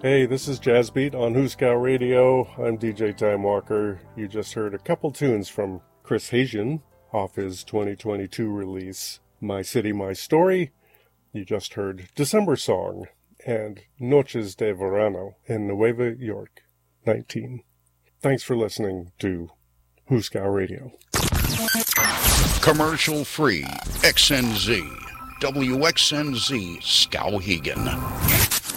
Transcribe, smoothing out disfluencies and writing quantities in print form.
Hey, this is Jazzbeat on Huskow Radio. I'm DJ Time Walker. You just heard a couple tunes from Chris Hajian off his 2022 release, My City, My Story. You just heard December Song and Noches de Verano in Nueva York, 19. Thanks for listening to Huskow Radio. Commercial free XNZ, WXNZ Skowhegan.